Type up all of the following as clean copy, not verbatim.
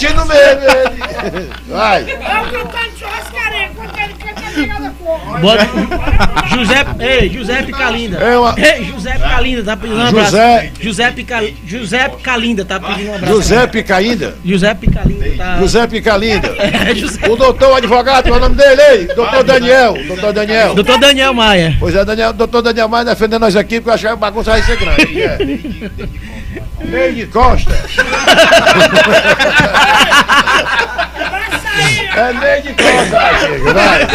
sentindo mesmo ele. Vai. Giuseppe Calinda. Giuseppe Calinda tá pedindo um abraço. Giuseppe Calinda tá pedindo um abraço. Giuseppe Calinda? Giuseppe Calinda tá. Giuseppe Calinda. Giuseppe. O doutor advogado, qual é o nome dele aí? Doutor Daniel. Doutor Daniel Maia. Pois é, doutor Daniel Maia defendendo nós aqui, porque eu acho que a bagunça vai ser grande. Neide Costa. É Neide Costa, vai.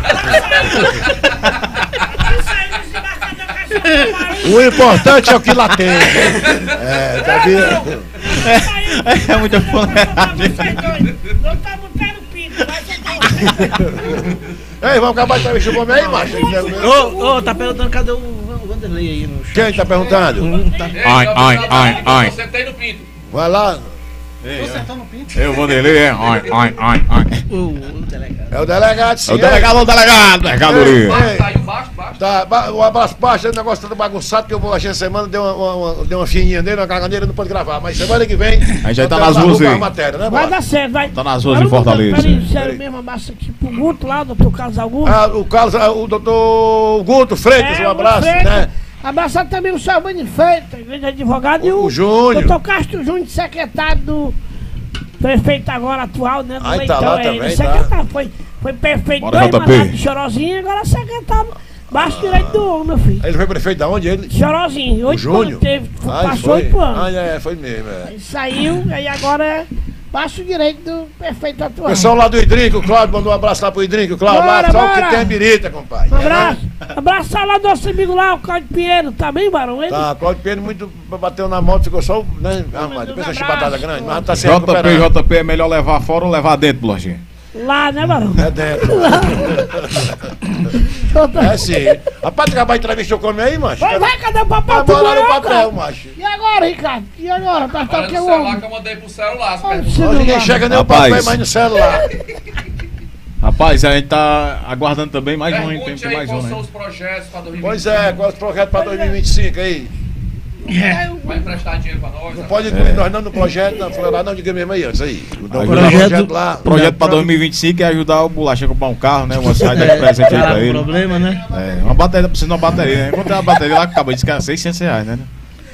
O importante é o que lá tem. Tá vendo? É muita fuleiragem. Não tá botando pinto, vai ser. Ei, vamos acabar de entrevistar o homem aí, macho? Tá perguntando cadê o Vanderlei aí no chat? Quem tá perguntando? Ai. Você tem no pinto. Vai lá. Você tá no pinto? Eu vou dele, é. Ai. O delegado. É o delegado, sim. É o delegado, mercadoria. Saiu baixo. Tá, um abraço baixo, o negócio tá bagunçado, que eu vou achar semana, deu uma fininha nele, uma caganeira, não pode gravar. Mas semana que vem. A gente já tá nas ruas aí. Matéria, né, Vai dar certo, vai. Tá nas ruas em Fortaleza. Peraí, sério mesmo, abraço aqui pro Guto lá, o doutor Carlos Augusto. O doutor Guto Freitas, um abraço, né? Abraçar também o senhor Bani Freitas, grande advogado, e o Júnior. doutor Castro Júnior, secretário do prefeito agora atual, né? Do Aí tá lá também, secretário, foi prefeito Bora, dois JP. mandatos de Chorozinho, agora secretário, baixo direito do homem, meu filho. Ele foi prefeito da onde? Ele? Chorozinho, 8 anos teve, passou 8 anos. Foi mesmo, Aí saiu, aí agora é baixo direito do prefeito O atual. pessoal lá do Idrinco, o Cláudio mandou um abraço lá pro Idrinco, Cláudio, lá, só o que tem a birita, compadre. Um abraço. Abraçar lá do nosso amigo lá, o Cláudio Pinheiro, tá bem, Barão? Ele? Tá, Cláudio Pinheiro muito bateu na moto, ficou só, né? Mas depois a chibatada grande, mas tá se recuperando. JP é melhor levar fora ou levar dentro, Blochinha? Lá, né, Barão? É dentro. É sim. Rapaz, tu acabar de entrevistar o come aí, macho? Vai, cadê o papel? Vai bolar no papel, macho. E agora, Ricardo? E agora? Tá Olha aqui no o celular homem. que eu mandei pro celular. Hoje ninguém chega nem o Rapaz. papel mais no celular. Rapaz, a gente tá aguardando também mais um, hein? Pergunte Tem aí mais quais um, são né? os projetos para 2025. Pois é, qual é o projeto pra 2025 aí? Vai emprestar dinheiro para nós? Não pode incluir nós não no projeto, não, falar não, diga mesmo aí antes aí. O Projeto lá. Projeto pra 2025 é ajudar o Bolacha a comprar um carro, né? Uma saída de presente aí pra ele. Problema, né? É, uma bateria, precisa de uma bateria, né? Encontrei uma bateria lá que acabou de ficar R$600, né?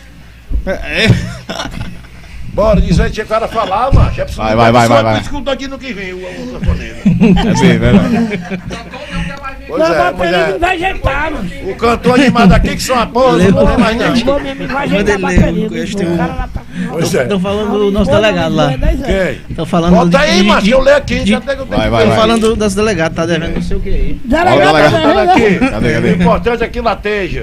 Bora, diz aí, tinha o cara falar, macho. É preciso. Vai. Escuta aqui no que vem o camponês. É bem, verdade. Pois Não, é, mas ele vai ajeitar, mano. o cantor animado aqui que são a porra, não vou mais não. Vou mesmo, vai ajeitar a bateria. O cara lá tá... Pois é. Estão falando do nosso delegado lá. Quem? Estão falando Bota aí, macho, eu leio aqui. Já tem que Vai. Estão falando das delegadas, tá devendo não sei o que aí. Delegado, Olha aqui. Cadê? O importante é que lateja.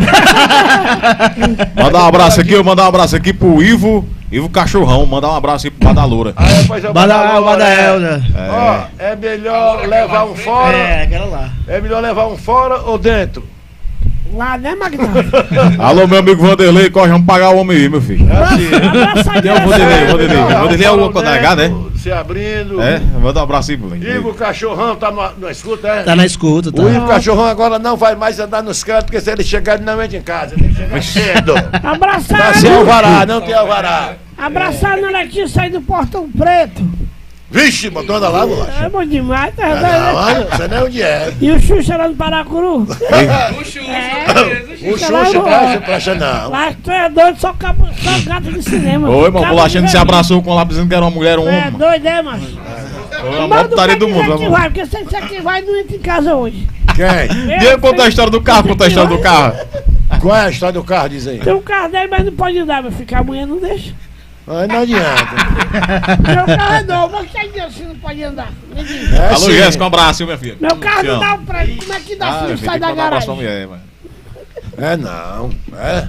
Mandar um abraço aqui pro Ivo Cachorrão. Mandar um abraço aí pro Badaloura. Aí depois eu Badael, né? Ó, é melhor levar um fora. É, aquela lá. É melhor levar um fora ou dentro? Lá, né, Magda? Alô, meu amigo Vanderlei, corre, vamos pagar o homem aí, meu filho. Quem é o Vanderlei? Vanderlei é o delegado, é? Se abrindo. É, vou dar um abraço aí, Vanderlei. Ivo Cachorrão tá na escuta, é? Tá na escuta, tá. O Ivo Cachorrão agora não vai mais andar nos cantos, porque se ele chegar, ele não entra em casa. Ele tem que chegar cedo. Abraçar, Tá sem alvará, não tem alvará. abraçar na Letícia aí do Portão Preto. Vixe, botou anda lá, bolacha. É bom demais, tá Não, vendo? olha, você não é onde é. E o Xuxa lá no Paracuru? O Xuxa presta não. Lá tu é doido, só gato de cinema. Oi, irmão, Cabo Bolachando de se velhinho. abraçou com lá dizendo que era uma mulher ou um É homem. doido, é, mano? Foi a maior putaria do mundo, que né, vai, porque se você que vai, não entra em casa hoje. Quem? E aí, conta a história do carro, conta a história do carro. Qual é a história do carro, diz aí? Tem um carro dele, mas não pode andar, meu filho, que a mulher não deixa. Ai, não adianta. Meu carro é novo, mas que adianta se não pode andar? Me diz. É, Alô, sim. Jéssica, um abraço, minha filha. Meu carro Te não amo. dá pra ele, como é que dá se Ah, não minha filha, sai tem que da mandar um abraço pra garagem? mulher, mano. É não, é.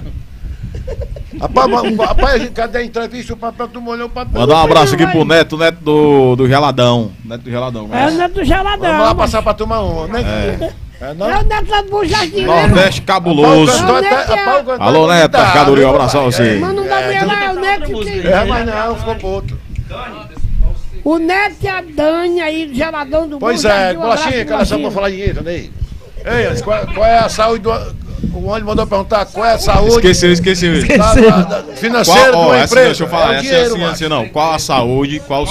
Rapaz, cadê a entrevista? O papel, tu molhou o papel. Mandar um abraço aqui pro Neto do Geladão. Neto do Geladão. É o Neto do Geladão. Vamos lá mas- passar pra tomar uma, né? É não? É o Neto lá do Bom Jardim, né? Nordeste cabuloso. Alô, Neto, Pescadoria, um abraço a você. Mas não dá mulher lá, é o Neto que tem. É, mas não, ficou puto. O Neto e a Dani aí, do Geladão do Pois Bom é, Jardim, um abraço Bolachinha, pro cara, só Bolachinha. pra falar dinheiro, né? Ei, Anderson, qual é a saúde do... O ônibus mandou perguntar qual é a saúde Esqueceu. financeira de Qual, uma essa, empresa. deixa eu falar, É o dinheiro, assim, macho. não. Qual a saúde, qual o